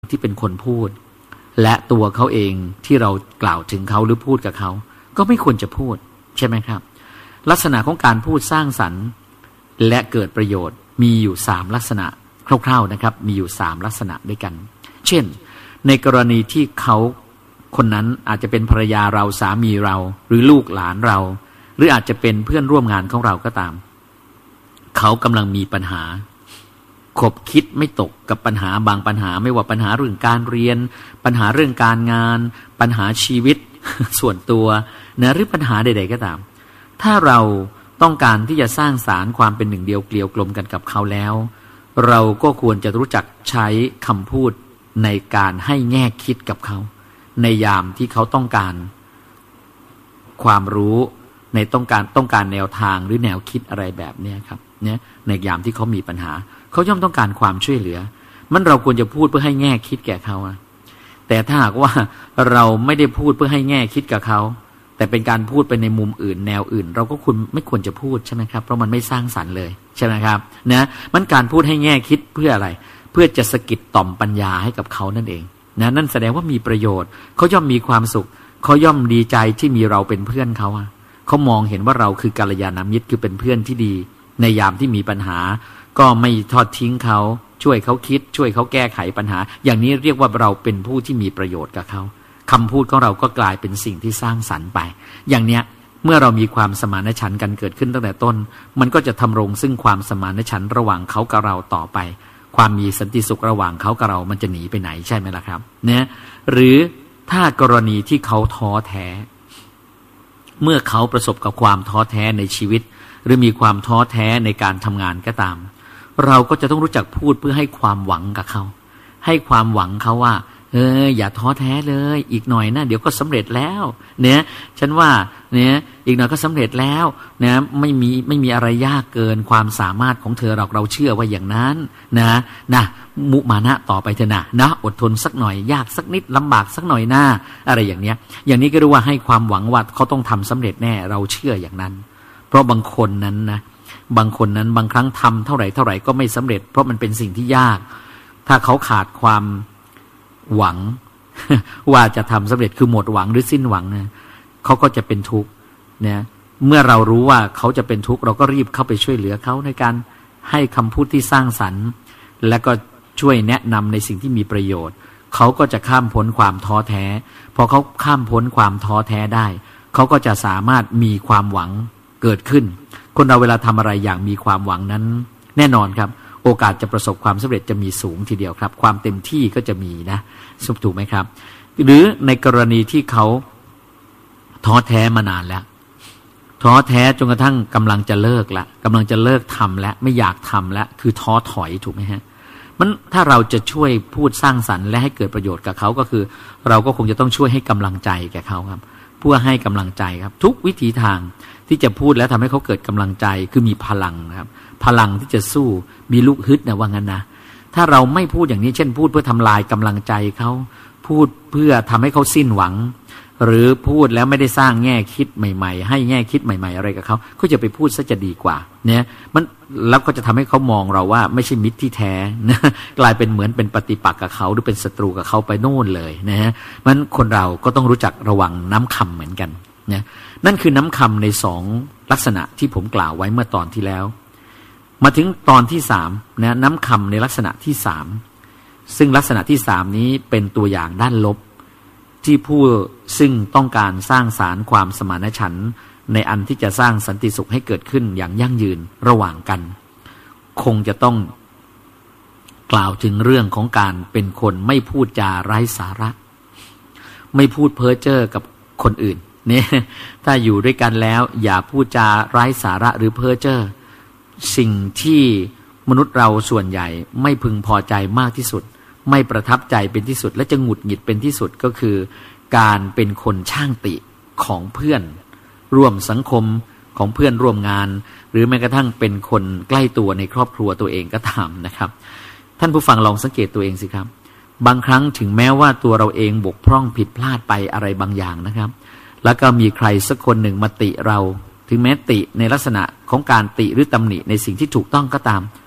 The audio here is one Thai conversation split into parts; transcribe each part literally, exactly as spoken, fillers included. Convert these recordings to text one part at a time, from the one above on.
ที่เป็นคนพูดและตัวเขาเองที่เรากล่าวถึงเขาหรือพูดกับเขาก็ไม่ควรจะพูดใช่ไหมครับลักษณะของการพูดสร้างสรรค์และเกิดประโยชน์มีอยู่สามลักษณะคร่าวๆนะครับมีอยู่สามลักษณะด้วยกันเช่นในกรณีที่เขาคนนั้นอาจจะเป็นภรรยาเราสามีเราหรือลูกหลานเราหรืออาจจะเป็นเพื่อนร่วมงานของเราก็ตามเขากำลังมีปัญหาขบคิดไม่ตกกับปัญหาบางปัญหาไม่ว่าปัญหาเรื่องการเรียนปัญหาเรื่องการงานปัญหาชีวิต ส่วนตัวนะหรือปัญหาใดๆก็ตามถ้าเราต้องการที่จะสร้างสารความเป็นหนึ่งเดียวเกลียวกลมกันกับเขาแล้วเราก็ควรจะรู้จักใช้คำพูดในการให้แง่คิดกับเขาในยามที่เขาต้องการความรู้ในต้องการต้องการแนวทางหรือแนวคิดอะไรแบบนี้ครับเนี่ยในยามที่เขามีปัญหาเขาย่อมต้องการความช่วยเหลือมันเราควรจะพูดเพื่อให้แง่คิดแก่เขาแต่ถ้าหากว่าเราไม่ได้พูดเพื่อให้แง่คิดกับเขาแต่เป็นการพูดไปในมุมอื่นแนวอื่นเราก็คุณไม่ควรจะพูดใช่ไหมครับเพราะมันไม่สร้างสรรค์เลยใช่ไหมครับนะมันการพูดให้แง่คิดเพื่ออะไรเพื่อจะสะกิดต่อมปัญญาให้กับเขานั่นเองนะนั่นแสดงว่ามีประโยชน์เขาย่อมมีความสุขเขาย่อมดีใจที่มีเราเป็นเพื่อนเขาเขามองเห็นว่าเราคือกัลยาณมิตรคือเป็นเพื่อนที่ดีในยามที่มีปัญหาก็ไม่ทอดทิ้งเขาช่วยเขาคิดช่วยเขาแก้ไขปัญหาอย่างนี้เรียกว่าเราเป็นผู้ที่มีประโยชน์กับเขาคำพูดของเราก็กลายเป็นสิ่งที่สร้างสรรค์ไปอย่างเนี้ยเมื่อเรามีความสมานฉันท์กันเกิดขึ้นตั้งแต่ต้นมันก็จะทำรงซึ่งความสมานฉันท์ระหว่างเขากับเราต่อไปความมีสันติสุขระหว่างเขากับเรามันจะหนีไปไหนใช่ไหมล่ะครับเนี่ยหรือถ้ากรณีที่เขาท้อแท้เมื่อเขาประสบกับความท้อแท้ในชีวิตหรือมีความท้อแท้ในการทำงานก็ตามเราก็จะต้องรู้จักพูดเพื่อให้ความหวังกับเขาให้ความหวังเขาว่าเอออย่าท้อแท้เลยอีกหน่อยนะเดี๋ยวก็สำเร็จแล้วเนี่ยฉันว่าเนี่ยอีกหน่อยก็สำเร็จแล้วนะไม่มีไม่มีอะไรยากเกินความสามารถของเธอหรอกเราเชื่อว่าอย่างนั้นนะนะมุมานะต่อไปเถอะนะนะอดทนสักหน่อยยากสักนิดลำบากสักหน่อยหน้าอะไรอย่างเนี้ยอย่างนี้ก็เรียกว่าให้ความหวังว่าเขาต้องทำสำเร็จแน่เราเชื่ออย่างนั้นเพราะบางคนนั้นนะบางคนนั้นบางครั้งทำเท่าไหร่เท่าไหร่ก็ไม่สำเร็จเพราะมันเป็นสิ่งที่ยากถ้าเขาขาดความหวัง ว่าจะทำสำเร็จคือหมดหวังหรือสิ้นหวังเนี่ยเขาก็จะเป็นทุกข์เนี่ยเมื่อเรารู้ว่าเขาจะเป็นทุกข์เราก็รีบเข้าไปช่วยเหลือเขาในการให้คำพูดที่สร้างสรรค์และก็ช่วยแนะนำในสิ่งที่มีประโยชน์เขาก็จะข้ามพ้นความท้อแท้พอเขาข้ามพ้นความท้อแท้ได้เขาก็จะสามารถมีความหวังเกิดขึ้นคนเราเวลาทำอะไรอย่างมีความหวังนั้นแน่นอนครับโอกาสจะประสบความสำเร็จจะมีสูงทีเดียวครับความเต็มที่ก็จะมีนะถูกไหมครับหรือในกรณีที่เขาท้อแท้มานานแล้วท้อแท้จนกระทั่งกำลังจะเลิกละกำลังจะเลิกทำแล้วไม่อยากทำแล้วคือท้อถอยถูกไหมฮะมันถ้าเราจะช่วยพูดสร้างสรรค์และให้เกิดประโยชน์กับเขาก็คือเราก็คงจะต้องช่วยให้กำลังใจแก่เขาครับเพื่อให้กำลังใจครับทุกวิถีทางที่จะพูดแล้วทำให้เขาเกิดกำลังใจคือมีพลังนะครับพลังที่จะสู้มีลูกฮึดนะว่างั้นนะถ้าเราไม่พูดอย่างนี้เช่นพูดเพื่อทำลายกำลังใจเขาพูดเพื่อทำให้เขาสิ้นหวังหรือพูดแล้วไม่ได้สร้างแง่คิดใหม่ๆให้แง่คิดใหม่ๆอะไรกับเขาก็จะไปพูดซะจะดีกว่าเนี่ยมันแล้วก็จะทำให้เขามองเราว่าไม่ใช่มิตรที่แท้นะกลายเป็นเหมือนเป็นปฏิปักษ์กับเขาหรือเป็นศัตรูกับเขาไปโน่นเลยนะฮะมันคนเราก็ต้องรู้จักระวังน้ำคำเหมือนกันนะนั่นคือน้ำคำในสองลักษณะที่ผมกล่าวไว้เมื่อตอนที่แล้วมาถึงตอนที่สามนะน้ำคำในลักษณะที่สามซึ่งลักษณะที่สามนี้เป็นตัวอย่างด้านลบที่ผู้ซึ่งต้องการสร้างสารความสมานฉันท์ในอันที่จะสร้างสันติสุขให้เกิดขึ้นอย่างยั่งยืนระหว่างกันคงจะต้องกล่าวถึงเรื่องของการเป็นคนไม่พูดจาไร้สาระไม่พูดเพ้อเจ้อกับคนอื่นเนี่ยถ้าอยู่ด้วยกันแล้วอย่าพูดจาไร้สาระหรือเพ้อเจ้อสิ่งที่มนุษย์เราส่วนใหญ่ไม่พึงพอใจมากที่สุดไม่ประทับใจเป็นที่สุดและจะหงุดหงิดเป็นที่สุดก็คือการเป็นคนช่างติของเพื่อนร่วมสังคมของเพื่อนร่วมงานหรือแม้กระทั่งเป็นคนใกล้ตัวในครอบครัวตัวเองก็ตามนะครับท่านผู้ฟังลองสังเกตตัวเองสิครับบางครั้งถึงแม้ว่าตัวเราเองบกพร่องผิดพลาดไปอะไรบางอย่างนะครับแล้วก็มีใครสักคนหนึ่งมาติเราถึงแม้ติในลักษณะของการติหรือตำหนิในสิ่งที่ถูกต้องก็ตาม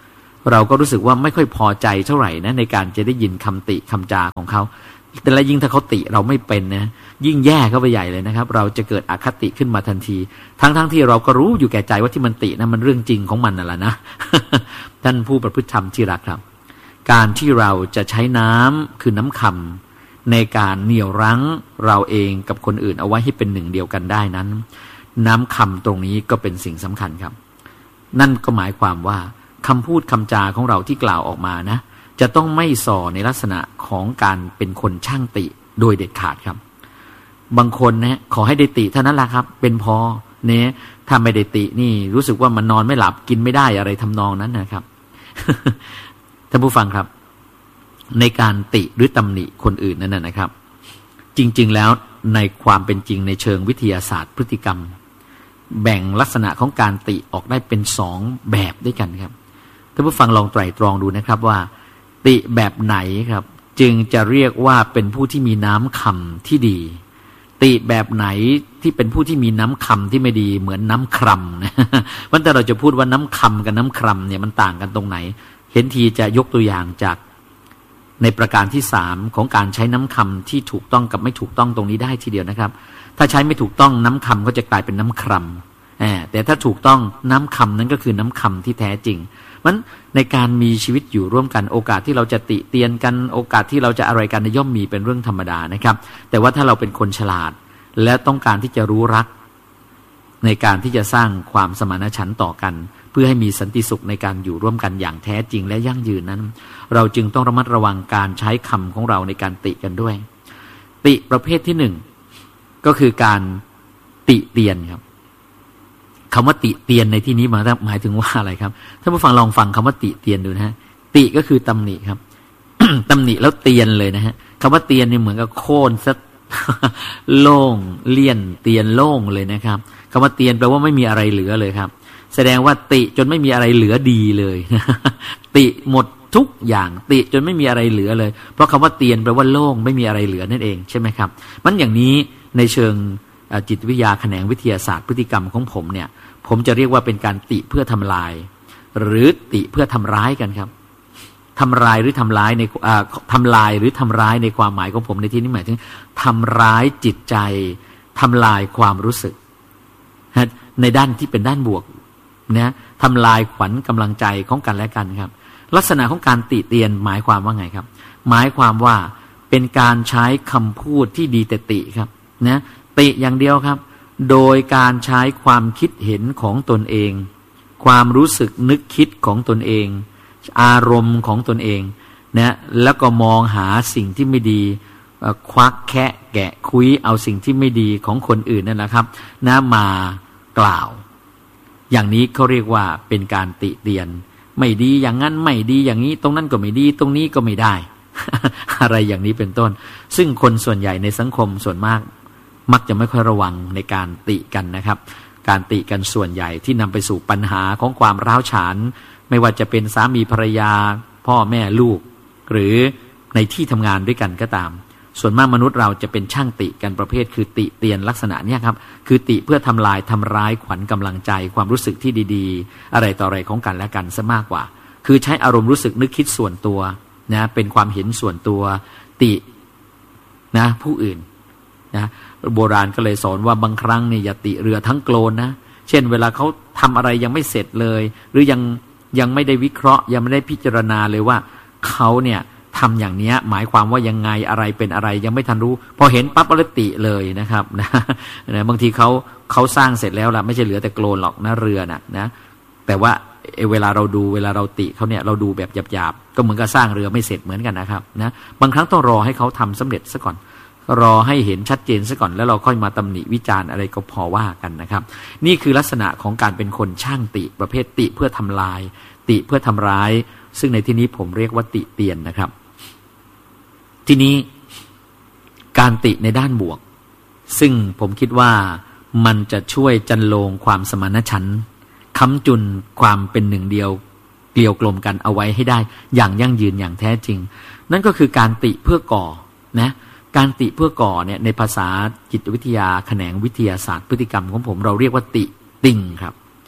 เราก็รู้สึกว่าไม่ค่อยพอใจเท่าไหร่นะในการจะได้ยินคำติคำจาของเขาแต่ละยิ่งถ้าเขาติเราไม่เป็นนะยิ่งแย่เข้าไปใหญ่เลยนะครับเราจะเกิดอคติขึ้นมาทันทีทั้งๆ ท, ที่เราก็รู้อยู่แก่ใจว่าที่มันตินะมันเรื่องจริงของมันนั่นแหละนะ ท่านผู้ประพฤติธรรมที่รักครับการที่เราจะใช้น้ำคือน้ำคำในการเหนี่ยวรั้งเราเองกับคนอื่นเอาไว้ให้เป็นหนึ่งเดียวกันได้นั้นน้ำคำตรงนี้ก็เป็นสิ่งสำคัญครับนั่นก็หมายความว่าคำพูดคำจาของเราที่กล่าวออกมานะจะต้องไม่ส่อในลักษณะของการเป็นคนช่างติโดยเด็ดขาดครับบางคนนะขอให้ได้ติเท่านั้นแหละครับเป็นพอเนี่ยถ้าไม่ได้ตินี่รู้สึกว่ามันนอนไม่หลับกินไม่ได้อะไรทำนองนั้นนะครับ ท่านผู้ฟังครับในการติหรือตำหนิคนอื่นนั่นนะครับจริงๆแล้วในความเป็นจริงในเชิงวิทยาศาสตร์พฤติกรรมแบ่งลักษณะของการติออกได้เป็นสองแบบด้วยกันครับท่านผู้ฟังลองไตร่ตรองดูนะครับว่าติแบบไหนครับจึงจะเรียกว่าเป็นผู้ที่มีน้ำคำที่ดีติแบบไหนที่เป็นผู้ที่มีน้ำคำที่ไม่ดีเหมือนน้ำคร่ำนะวันแต่เราจะพูดว่าน้ำคำกับน้ำคร่ำเนี่ยมันต่างกันตรงไหนเห็นทีจะยกตัวอย่างจากในประการที่สามของการใช้น้ำคำที่ถูกต้องกับไม่ถูกต้องตรงนี้ได้ทีเดียวนะครับถ้าใช้ไม่ถูกต้องน้ำคำก็จะกลายเป็นน้ำคร่ำแต่ถ้าถูกต้องน้ำคำนั้นก็คือน้ำคำที่แท้จริงมันในการมีชีวิตอยู่ร่วมกันโอกาสที่เราจะติเตียนกันโอกาสที่เราจะอะไรกันย่อมมีเป็นเรื่องธรรมดานะครับแต่ว่าถ้าเราเป็นคนฉลาดและต้องการที่จะรู้รักในการที่จะสร้างความสมานฉันท์ต่อกันเพื่อให้มีสันติสุขในการอยู่ร่วมกันอย่างแท้จริงและยั่งยืนนั้นเราจึงต้องระมัดระวังการใช้คำของเราในการติกันด้วยติประเภทที่หนึ่งก็คือการติเตียนครับคำว่าติเตียนในที่นี้หมายถึงว่าอะไรครับท่านผู้ฟังลองฟังคำว่าติเตียนดูนะฮะติก็คือตำหนิครับ ตำหนิแล้วเตียนเลยนะฮะคำว่าเตียนนี่เหมือนกับโค่นซะ โล่งเลี่ยนเตียนโล่งเลยนะครับคำว่าเตียนแปลว่าไม่มีอะไรเหลือเลยครับแสดงว่าติจนไม่มีอะไรเหลือดีเลย ติหมดทุกอย่างติจนไม่มีอะไรเหลือเลยเพราะคำว่าเตียนแปลว่าโล่งไม่มีอะไรเหลือนั่นเองใช่ไหมครับมันอย่างนี้ในเชิงจิตวิทยาแขนงวิทยาศาสตร์พฤติกรรมของผมเนี่ยผมจะเรียกว่าเป็นการติเพื่อทำลายหรือติเพื่อทำร้ายกันครับทำลายหรือทำร้ายในทำลายหรือทำร้ายในความหมายของผมในที่นี้หมายถึงทำร้ายจิตใจทำลายความรู้สึกในด้านที่เป็นด้านบวกนะทำลายขวัญกำลังใจของกันและกันครับลักษณะของการติเตียนหมายความว่าไงครับหมายความว่าเป็นการใช้คำพูดที่ดีแต่ติครับนะติอย่างเดียวครับโดยการใช้ความคิดเห็นของตนเองความรู้สึกนึกคิดของตนเองอารมณ์ของตนเองนะแล้วก็มองหาสิ่งที่ไม่ดีควักแคะแกะคุยเอาสิ่งที่ไม่ดีของคนอื่นนั่นแหละครับนะมากล่าวอย่างนี้เขาเรียกว่าเป็นการติเตียนไม่ดีอย่างนั้นไม่ดีอย่างนี้ตรงนั้นก็ไม่ดีตรงนี้ก็ไม่ได้ อะไรอย่างนี้เป็นต้นซึ่งคนส่วนใหญ่ในสังคมส่วนมากมักจะไม่ค่อยระวังในการติกันนะครับการติกันส่วนใหญ่ที่นำไปสู่ปัญหาของความร้าวฉานไม่ว่าจะเป็นสามีภรรยาพ่อแม่ลูกหรือในที่ทำงานด้วยกันก็ตามส่วนมากมนุษย์เราจะเป็นช่างติกันประเภทคือติเตียนลักษณะนี้ครับคือติเพื่อทำลายทำร้ายขวัญกำลังใจความรู้สึกที่ดีๆอะไรต่ออะไรของกันและกันซะมากกว่าคือใช้อารมณ์รู้สึกนึกคิดส่วนตัวนะเป็นความเห็นส่วนตัวตินะผู้อื่นนะโบราณก็เลยสอนว่าบางครั้งเนี่ยอย่าติเรือทั้งโกลนนะเช่นเวลาเขาทำอะไรยังไม่เสร็จเลยหรือยังยังไม่ได้วิเคราะห์ยังไม่ได้พิจารณาเลยว่าเขาเนี่ยทำอย่างนี้หมายความว่ายังไงอะไรเป็นอะไรยังไม่ทันรู้พอเห็นปั๊บก็ติเลยนะครับนะนะบางทีเขาเขาสร้างเสร็จแล้วล่ะไม่ใช่เหลือแต่โกลนหรอกนะเรือน่ะนะแต่ว่าเวลาเราดูเวลาเราติเขาเนี่ยเราดูแบบหยาบๆก็เหมือนกับสร้างเรือไม่เสร็จเหมือนกันนะครับนะบางครั้งต้องรอให้เขาทำสำเร็จซะก่อนรอให้เห็นชัดเจนซะก่อนแล้วเราค่อยมาตำหนิวิจารณ์อะไรก็พอว่ากันนะครับนี่คือลักษณะของการเป็นคนช่างติประเภทติเพื่อทำลายติเพื่อทำร้ายซึ่งในที่นี้ผมเรียกว่าติเตียนนะครับทีนี้การติในด้านบวกซึ่งผมคิดว่ามันจะช่วยจันโลงความสมานฉันท์ค้ำจุนความเป็นหนึ่งเดียวเกลียวกลมกันเอาไว้ให้ได้อย่างยั่งยืนอย่างแท้จริงนั่นก็คือการติเพื่อก่อนะการติเพื่อก่อเนี่ยในภาษาจิตวิทยาแขนงวิทยาศาสตร์พฤติกรรมของผมเราเรียกว่าติติงครับ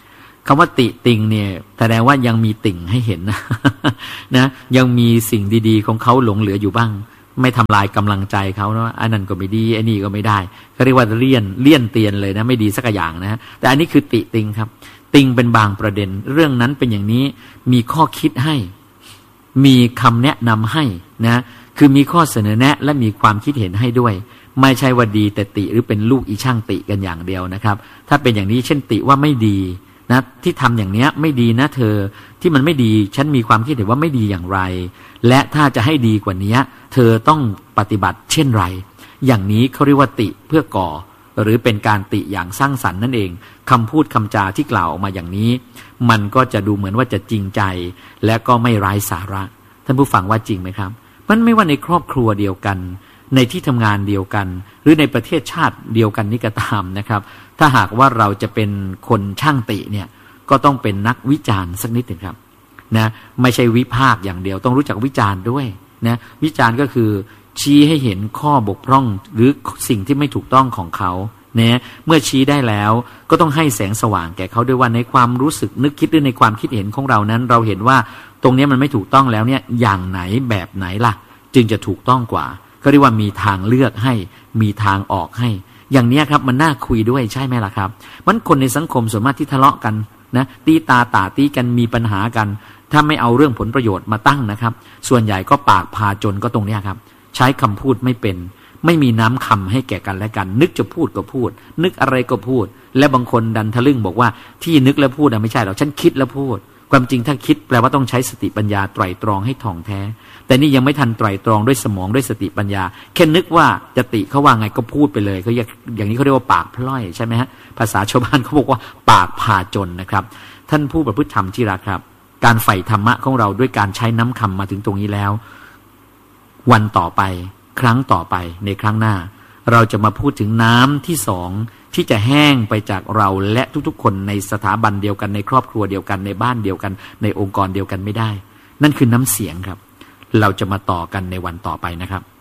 คำว่าติติงเนี่ยแสดงว่ายังมีติ่งให้เห็นนะ นะยังมีสิ่งดีๆของเขาหลงเหลืออยู่บ้างไม่ทำลายกำลังใจเขาเนาะอันนั้นก็ไม่ดีไอ้นี่ก็ไม่ได้เขาเรียกว่าเลี่ยนเลี่ยนเตียนเลยนะไม่ดีสักอย่างนะแต่อันนี้คือติติงครับติงเป็นบางประเด็นเรื่องนั้นเป็นอย่างนี้มีข้อคิดให้มีคำแนะนำให้นะคือมีข้อเสนอแนะและมีความคิดเห็นให้ด้วยไม่ใช่ว่าดีแต่ติหรือเป็นลูกอีช่างติกันอย่างเดียวนะครับถ้าเป็นอย่างนี้เช่นติว่าไม่ดีนะที่ทำอย่างเนี้ยไม่ดีนะเธอที่มันไม่ดีฉันมีความคิดเห็นว่าไม่ดีอย่างไรและถ้าจะให้ดีกว่านี้เธอต้องปฏิบัติเช่นไรอย่างนี้เขาเรียกว่าติเพื่อก่อหรือเป็นการติอย่างสร้างสรรค์นั่นเองคำพูดคำจาที่กล่าวออกมาอย่างนี้มันก็จะดูเหมือนว่าจะจริงใจและก็ไม่ไร้สาระท่านผู้ฟังว่าจริงไหมครับมันไม่ว่าในครอบครัวเดียวกันในที่ทำงานเดียวกันหรือในประเทศชาติเดียวกันนี่ก็ตามนะครับถ้าหากว่าเราจะเป็นคนช่างติเนี่ยก็ต้องเป็นนักวิจารณ์สักนิดหนึ่งครับนะไม่ใช่วิพากษ์อย่างเดียวต้องรู้จักวิจารณ์ด้วยนะวิจารณ์ก็คือชี้ให้เห็นข้อบกพร่องหรือสิ่งที่ไม่ถูกต้องของเขาเนี่ยเมื่อชี้ได้แล้วก็ต้องให้แสงสว่างแก่เขาด้วยว่าในความรู้สึกนึกคิดหรือในความคิดเห็นของเรานั้นเราเห็นว่าตรงนี้มันไม่ถูกต้องแล้วเนี่ยอย่างไหนแบบไหนล่ะจึงจะถูกต้องกว่าก็เรียกว่ามีทางเลือกให้มีทางออกให้อย่างนี้ครับมันน่าคุยด้วยใช่ไหมล่ะครับมันคนในสังคมส่วนมากที่ทะเลาะกันนะตีตาตาตีกันมีปัญหากันถ้าไม่เอาเรื่องผลประโยชน์มาตั้งนะครับส่วนใหญ่ก็ปากพาจนก็ตรงนี้ครับใช้คำพูดไม่เป็นไม่มีน้ำคำให้แก่กันและกันนึกจะพูดก็พูดนึกอะไรก็พูดและบางคนดันทะลึ่งบอกว่าที่นึกแล้วพูดไม่ใช่หรอกฉันคิดแล้วพูดความจริงถ้าคิดแปลว่าต้องใช้สติปัญญาไตร่ตรองให้ถ่องแท้แต่นี่ยังไม่ทันไตร่ตรองด้วยสมองด้วยสติปัญญาแค่นึกว่าจะติเขาว่าไงก็พูดไปเลยเขาอย่างนี้เขาเรียกว่าปากพล่อยใช่ไหมฮะภาษาชาวบ้านเขาบอกว่าปากพาจนนะครับท่านผู้ประพฤติธรรมที่รักครับการใฝ่ธรรมะของเราด้วยการใช้น้ำคำมาถึงตรงนี้แล้ววันต่อไปครั้งต่อไปในครั้งหน้าเราจะมาพูดถึงน้ำที่สองที่จะแห้งไปจากเราและทุกๆคนในสถาบันเดียวกันในครอบครัวเดียวกันในบ้านเดียวกันในองค์กรเดียวกันไม่ได้นั่นคือน้ำเสียงครับเราจะมาต่อกันในวันต่อไปนะครับ